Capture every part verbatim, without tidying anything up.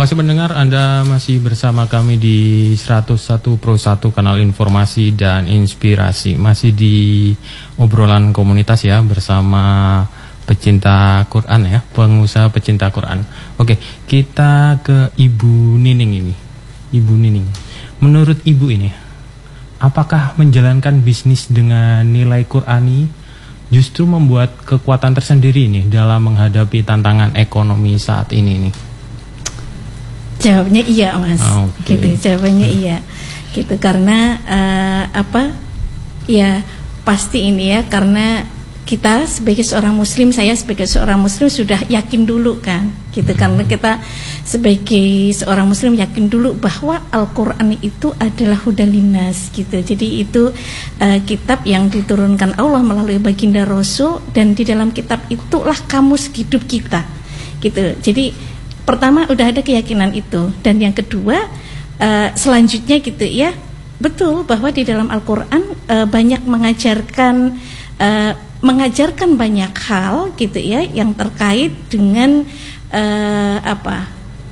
kasih pendengar, Anda masih bersama kami di seratus satu Pro satu kanal informasi dan inspirasi. Masih di obrolan komunitas ya bersama pecinta Quran ya, pengusaha pecinta Quran. Oke, kita ke Ibu Nining ini. Ibu Nining, menurut Ibu ini, apakah menjalankan bisnis dengan nilai Qurani justru membuat kekuatan tersendiri nih dalam menghadapi tantangan ekonomi saat ini nih? Jawabnya iya, Mas. Okay. Gitu, jawabannya hmm. iya. Gitu karena uh, apa? Ya pasti ini ya, karena kita sebagai seorang muslim, saya sebagai seorang muslim sudah yakin dulu kan. Gitu hmm. karena kita sebagai seorang muslim yakin dulu bahwa Al-Qur'an itu adalah hudal linnas gitu. Jadi itu uh, kitab yang diturunkan Allah melalui baginda Rasul, dan di dalam kitab itulah kamus hidup kita. Gitu. Jadi pertama udah ada keyakinan itu, dan yang kedua uh, selanjutnya gitu ya, betul bahwa di dalam Al-Qur'an uh, banyak mengajarkan uh, mengajarkan banyak hal gitu ya yang terkait dengan uh, apa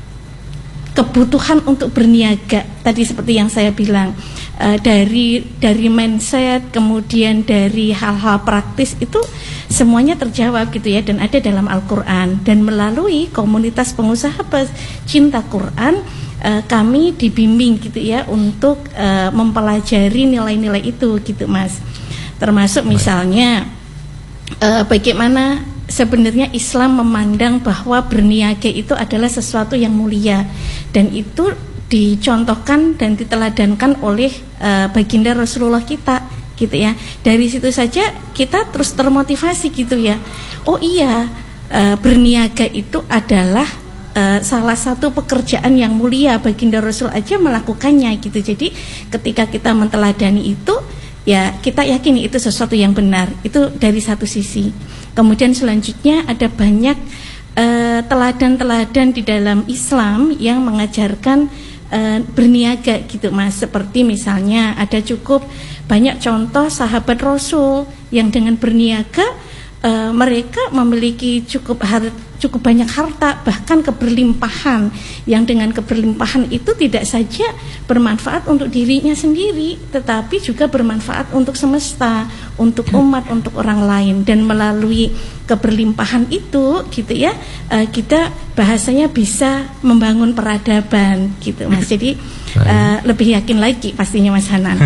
kebutuhan untuk berniaga tadi, seperti yang saya bilang, uh, dari dari mindset, kemudian dari hal-hal praktis itu semuanya terjawab gitu ya, dan ada dalam Al-Qur'an. Dan melalui komunitas pengusaha pecinta Quran, uh, kami dibimbing gitu ya untuk uh, mempelajari nilai-nilai itu gitu, Mas. Termasuk misalnya uh, bagaimana sebenarnya Islam memandang bahwa berniaga itu adalah sesuatu yang mulia, dan itu dicontohkan dan diteladankan oleh uh, baginda Rasulullah kita gitu ya. Dari situ saja kita terus termotivasi gitu ya. Oh iya, uh, berniaga itu adalah uh, salah satu pekerjaan yang mulia, baginda Rasul aja melakukannya gitu. Jadi ketika kita menteladani itu, ya kita yakini itu sesuatu yang benar. Itu dari satu sisi. Kemudian selanjutnya ada banyak uh, teladan-teladan di dalam Islam yang mengajarkan uh, berniaga gitu, Mas. Seperti misalnya ada cukup banyak contoh sahabat Rasul yang dengan berniaga uh, mereka memiliki cukup har- cukup banyak harta, bahkan keberlimpahan, yang dengan keberlimpahan itu tidak saja bermanfaat untuk dirinya sendiri, tetapi juga bermanfaat untuk semesta, untuk umat, untuk orang lain. Dan melalui keberlimpahan itu gitu ya, uh, kita bahasanya bisa membangun peradaban gitu, Mas. Jadi uh, lebih yakin lagi pastinya, Mas Hanan.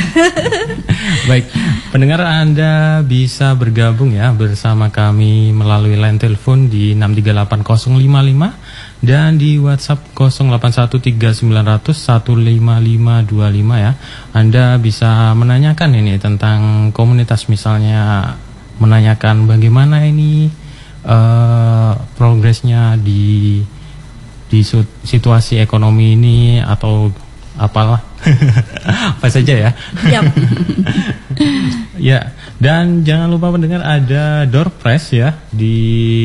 Baik, pendengar, Anda bisa bergabung ya bersama kami melalui line telepon di enam tiga delapan nol lima lima dan di WhatsApp nol delapan satu tiga sembilan nol nol satu lima lima dua lima ya. Anda bisa menanyakan ini tentang komunitas, misalnya menanyakan bagaimana ini uh, progresnya di di situasi ekonomi ini atau apalah apa saja ya. Yep. Ya, dan jangan lupa pendengar, ada door prize ya di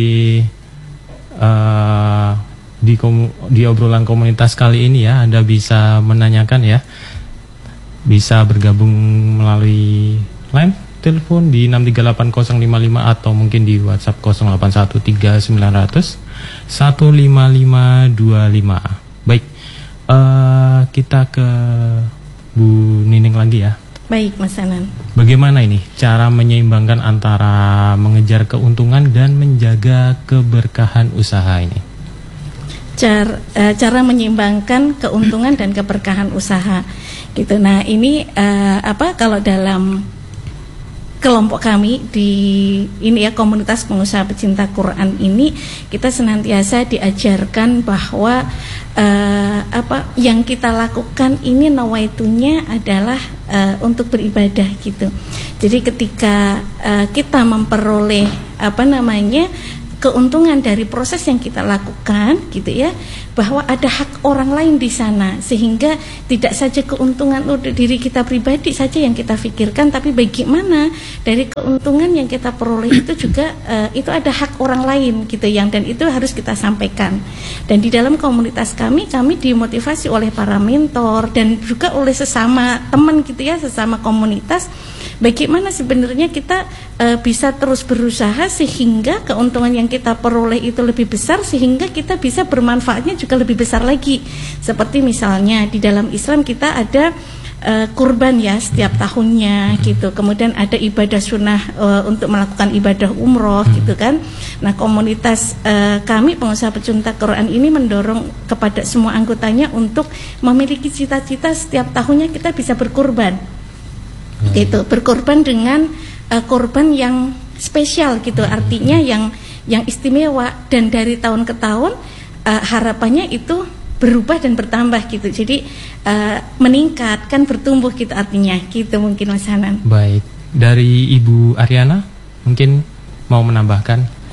uh, di komu, di obrolan komunitas kali ini ya. Anda bisa menanyakan ya, bisa bergabung melalui line telepon di enam tiga delapan nol lima lima atau mungkin di WhatsApp nol delapan satu tiga sembilan nol nol satu lima lima dua lima. Baik, uh, kita ke Bu Nining lagi ya. Baik, Mas Anan. Bagaimana ini cara menyeimbangkan antara mengejar keuntungan dan menjaga keberkahan usaha ini? Cara, uh, cara menyeimbangkan keuntungan dan keberkahan usaha gitu. Nah ini uh, apa kalau dalam kelompok kami di ini ya, komunitas pengusaha pecinta Quran ini, kita senantiasa diajarkan bahwa uh, apa yang kita lakukan ini nawaitunya adalah uh, untuk beribadah gitu. Jadi ketika uh, kita memperoleh apa namanya keuntungan dari proses yang kita lakukan gitu ya, bahwa ada hak orang lain di sana, sehingga tidak saja keuntungan untuk diri kita pribadi saja yang kita pikirkan, tapi bagaimana dari keuntungan yang kita peroleh itu juga uh, itu ada hak orang lain gitu yang, dan itu harus kita sampaikan. Dan di dalam komunitas kami, kami dimotivasi oleh para mentor dan juga oleh sesama teman gitu ya, sesama komunitas, bagaimana sebenarnya kita uh, bisa terus berusaha sehingga keuntungan yang kita peroleh itu lebih besar, sehingga kita bisa bermanfaatnya juga lebih besar lagi. Seperti misalnya di dalam Islam kita ada uh, kurban ya setiap tahunnya gitu. Kemudian ada ibadah sunnah uh, untuk melakukan ibadah umroh gitu kan. Nah, komunitas uh, kami pengusaha pecinta Quran ini mendorong kepada semua anggotanya untuk memiliki cita-cita setiap tahunnya kita bisa berkurban. Hmm. Gitu, berkorban dengan uh, korban yang spesial gitu, artinya yang yang istimewa, dan dari tahun ke tahun uh, harapannya itu berubah dan bertambah gitu. Jadi uh, meningkat kan, bertumbuh gitu artinya. Gitu mungkin Mas Hanan. Baik, dari Ibu Ariana mungkin mau menambahkan?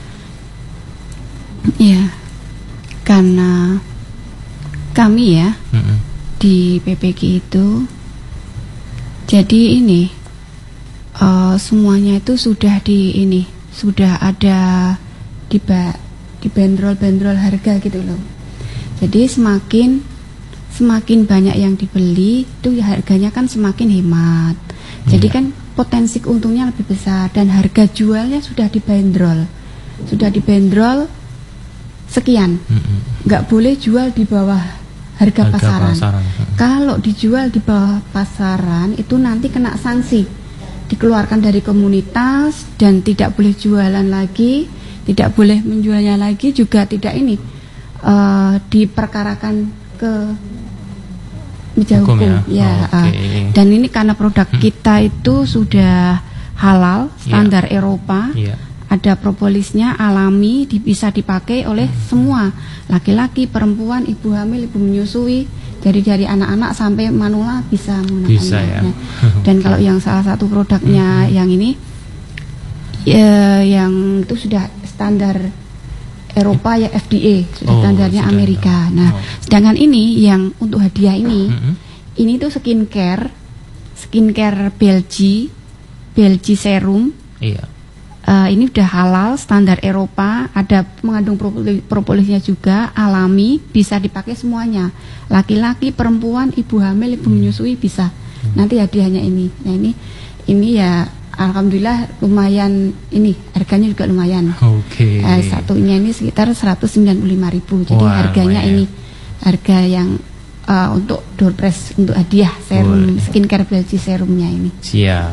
Ya, karena kami ya Mm-mm. di P P G itu, jadi ini uh, semuanya itu sudah di ini sudah ada di di bandrol-bandrol harga gitu loh. Jadi semakin semakin banyak yang dibeli itu harganya kan semakin hemat. Jadi Iya. kan potensi keuntungnya lebih besar, dan harga jualnya sudah dibandrol. Sudah dibandrol sekian. Mm-mm. Nggak boleh jual di bawah harga, Harga pasaran. pasaran. Mm-mm. Kalau dijual di bawah pasaran itu nanti kena sanksi, dikeluarkan dari komunitas, dan tidak boleh jualan lagi, tidak boleh menjualnya lagi, juga tidak ini uh, diperkarakan ke meja Hukum hukum, ya? ya. Oh, uh, oke. dan ini karena produk Hmm. kita itu sudah halal, standar Eropa. Iya. Ada propolisnya, alami, di- bisa dipakai oleh semua, laki-laki, perempuan, ibu hamil, ibu menyusui, dari dari anak-anak sampai manula bisa menggunakannya. Bisa ya. Nah, dan kalau yang salah satu produknya yang ini, ya, yang itu sudah standar Eropa ya, F D A, sudah Oh, standarnya sudah. Amerika. Nah, Oh. sedangkan ini yang untuk hadiah ini, Mm-mm. ini tuh skincare, skincare Belgi, Belgi serum. Iya. Uh, ini udah halal, standar Eropa, ada mengandung propoli- propolisnya juga, alami, bisa dipakai semuanya. Laki-laki, perempuan, ibu hamil, ibu menyusui bisa. Nanti hadiahnya ini. Nah ini, ini ya alhamdulillah lumayan, ini harganya juga lumayan. Oke. Eh, satunya ini sekitar seratus sembilan puluh lima ribu. Jadi Wah, harganya lumayan. ini harga yang uh, untuk door press, untuk hadiah serum Boleh. skincare Belgi serumnya ini. Siap.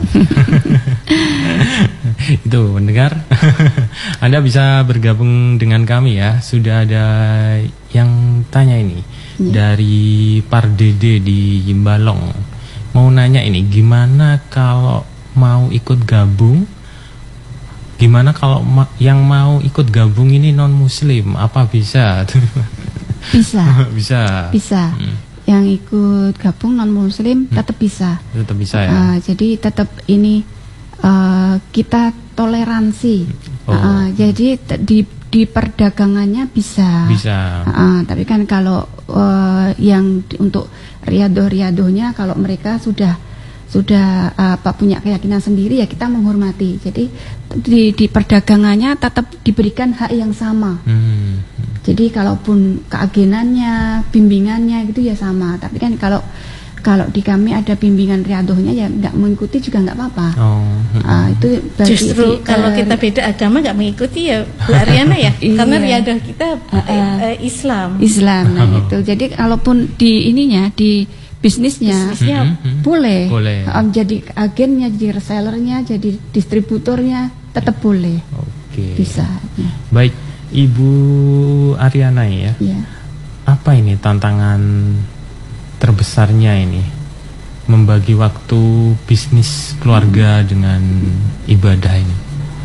Itu mendengar. Anda bisa bergabung dengan kami ya. Sudah ada yang tanya ini Ya. dari Pardede di Balong. Mau nanya ini, gimana kalau mau ikut gabung? Gimana kalau ma- yang mau ikut gabung ini non muslim? Apa bisa? Bisa. Bisa. Bisa. Hmm, Yang ikut gabung non muslim tetap bisa. tetap bisa ya. Uh, jadi tetap ini uh, kita toleransi. Oh. Uh, jadi t- di di perdagangannya bisa. Bisa. Uh, tapi kan kalau uh, yang di- untuk riadoh-riadohnya, kalau mereka sudah sudah uh, apa punya keyakinan sendiri, ya kita menghormati. Jadi di di perdagangannya tetap diberikan hak yang sama. Hmm. Jadi kalaupun keagenannya, bimbingannya gitu ya sama. Tapi kan kalau kalau di kami ada bimbingan riadohnya, ya nggak mengikuti juga nggak apa-apa. Oh. Ah, itu berarti Justru di- kalau eh, kita beda agama nggak mengikuti ya Bu Ariana ya, karena Iya. riadah kita eh, eh, Islam. Islam, nah itu. Jadi kalaupun di ininya, di bisnisnya, Bisnisnya Mm-mm. boleh. Boleh. Um, jadi agennya, jadi resellernya, jadi distributornya tetap boleh. Oke. Bisa. Ya. Baik, Ibu Ariana ya. Ya. Apa ini tantangan terbesarnya ini? Membagi waktu bisnis keluarga dengan ibadah ini.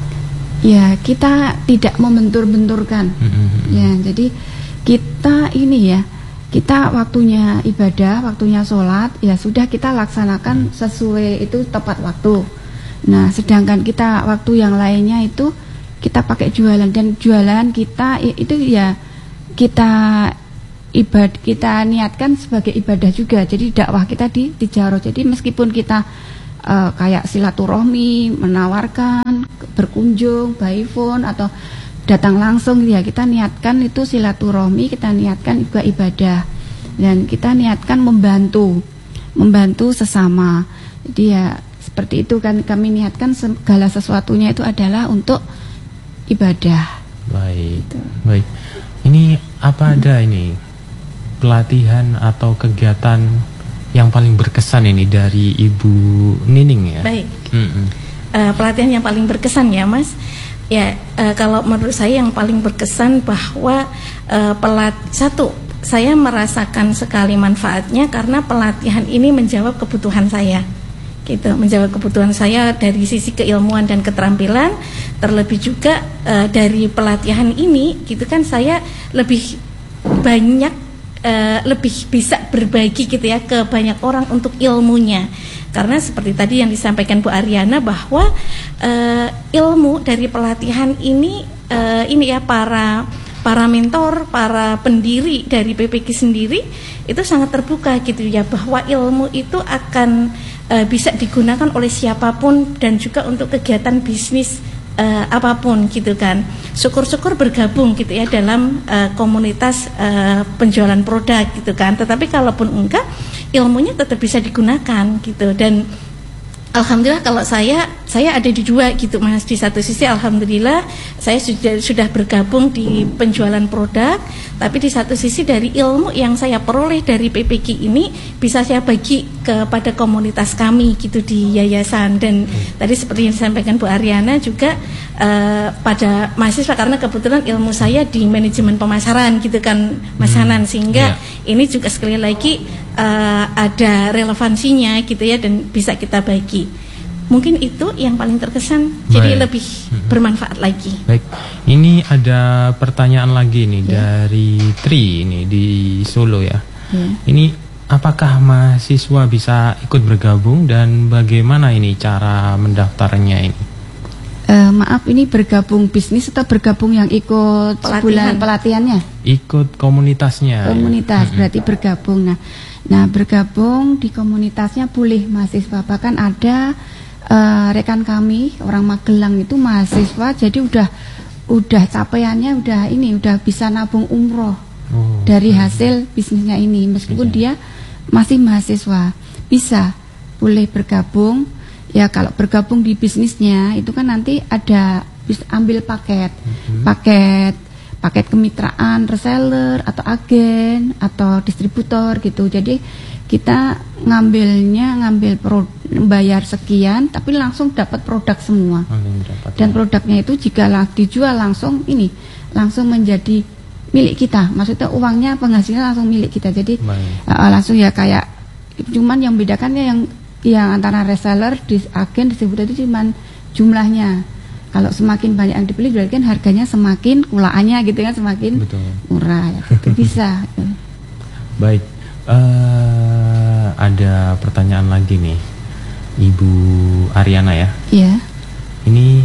Ya, kita tidak membentur-benturkan. Mm-mm. Ya, jadi kita ini ya, kita waktunya ibadah, waktunya sholat, ya sudah kita laksanakan sesuai itu tepat waktu. Nah, sedangkan kita waktu yang lainnya itu kita pakai jualan, dan jualan kita i- itu ya kita ibad kita niatkan sebagai ibadah juga. Jadi dakwah kita di tijarah. Jadi meskipun kita eh, kayak silaturahmi, menawarkan, berkunjung, by phone atau datang langsung, ya kita niatkan itu silaturahmi, kita niatkan juga ibadah, dan kita niatkan membantu, membantu sesama. Jadi ya seperti seperti itu kan, kami niatkan segala sesuatunya itu adalah untuk ibadah. Baik, gitu. Baik. Ini apa ada ini pelatihan atau kegiatan yang paling berkesan ini dari Ibu Nining ya? Baik. Mm-mm. Uh, pelatihan yang paling berkesan ya Mas. Ya uh, kalau menurut saya yang paling berkesan bahwa uh, pelat satu saya merasakan sekali manfaatnya karena pelatihan ini menjawab kebutuhan saya. Gitu, menjawab kebutuhan saya dari sisi keilmuan dan keterampilan. Terlebih juga uh, dari pelatihan ini gitu kan saya lebih banyak uh, lebih bisa berbagi gitu ya ke banyak orang untuk ilmunya. Karena seperti tadi yang disampaikan Bu Ariana bahwa uh, ilmu dari pelatihan ini uh, ini ya para para mentor, para pendiri dari P P Q sendiri itu sangat terbuka gitu ya bahwa ilmu itu akan uh, bisa digunakan oleh siapapun dan juga untuk kegiatan bisnis uh, apapun gitu kan. Syukur-syukur bergabung gitu ya dalam uh, komunitas uh, penjualan produk gitu kan. Tetapi kalaupun enggak, ilmunya tetap bisa digunakan gitu. Dan alhamdulillah kalau saya saya ada di dua gitu Mas. Di satu sisi alhamdulillah saya sudah sudah bergabung di penjualan produk, tapi di satu sisi dari ilmu yang saya peroleh dari P P Q ini bisa saya bagi kepada komunitas kami gitu di yayasan. Dan tadi seperti yang disampaikan Bu Ariana juga uh, pada mahasiswa karena kebetulan ilmu saya di manajemen pemasaran gitu kan Mas Hanan, sehingga yeah. ini juga sekali lagi uh, ada relevansinya gitu ya dan bisa kita bagi. Mungkin itu yang paling terkesan. Baik. Jadi lebih bermanfaat lagi. Baik, ini ada pertanyaan lagi nih ya. Dari Tri ini di Solo ya. ya. Ini apakah mahasiswa bisa ikut bergabung dan bagaimana ini cara mendaftarnya ini? Uh, maaf, ini bergabung bisnis atau bergabung yang ikut pelatihan. Sebulan pelatihannya? Ikut komunitasnya. Komunitas, ya. Berarti bergabung. Nah, nah bergabung di komunitasnya boleh mahasiswa. Bahkan ada Uh, rekan kami orang Magelang itu mahasiswa, jadi udah udah capaiannya udah ini udah bisa nabung umroh oh, dari hasil bisnisnya ini, meskipun iya. dia masih mahasiswa bisa boleh bergabung ya. Kalau bergabung di bisnisnya itu kan nanti ada bisa ambil paket mm-hmm. paket paket kemitraan reseller atau agen atau distributor gitu. Jadi kita ngambilnya ngambil pro, bayar sekian tapi langsung dapat produk semua. Oh, dan produknya itu jika dijual langsung ini langsung menjadi milik kita. Maksudnya uangnya penghasilan langsung milik kita. Jadi uh, langsung ya kayak, cuman yang bedakannya yang yang antara reseller, dis, agen, distributor itu cuman jumlahnya. Kalau semakin banyak yang dibeli berarti kan harganya semakin kulaannya gitu kan semakin Betul. murah ya, itu bisa. Baik. Uh, ada pertanyaan lagi nih, Ibu Ariana ya. Iya. Ini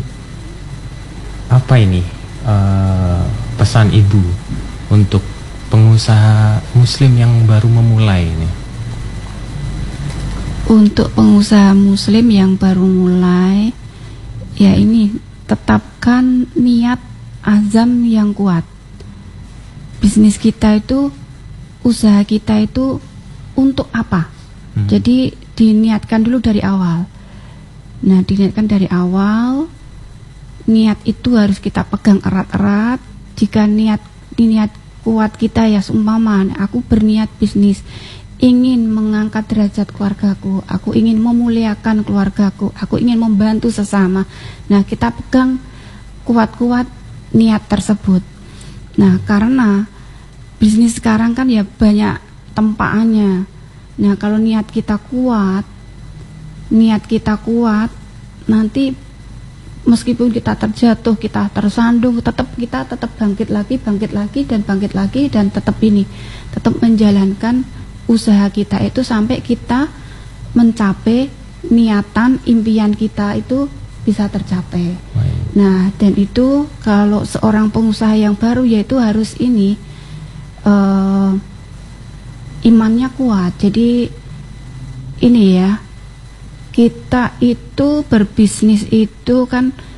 apa ini uh, pesan Ibu untuk pengusaha Muslim yang baru memulai ini? Untuk pengusaha Muslim yang baru mulai, ya ini tetapkan niat azam yang kuat. Bisnis kita itu, usaha kita itu untuk apa? Hmm. Jadi diniatkan dulu dari awal. Nah, diniatkan dari awal, niat itu harus kita pegang erat-erat. Jika niat niat kuat kita ya seumpama aku berniat bisnis, ingin mengangkat derajat keluargaku, aku ingin memuliakan keluargaku, aku ingin membantu sesama. Nah, kita pegang kuat-kuat niat tersebut. Nah, karena bisnis sekarang kan ya banyak tempaannya. Nah, kalau niat kita kuat, niat kita kuat, nanti meskipun kita terjatuh, kita tersandung, tetap kita tetap bangkit lagi, bangkit lagi dan bangkit lagi dan tetap ini, tetap menjalankan usaha kita itu sampai kita mencapai niatan impian kita itu bisa tercapai. Baik. Nah, dan itu kalau seorang pengusaha yang baru yaitu harus ini Uh, imannya kuat. Jadi ini ya, kita itu berbisnis itu kan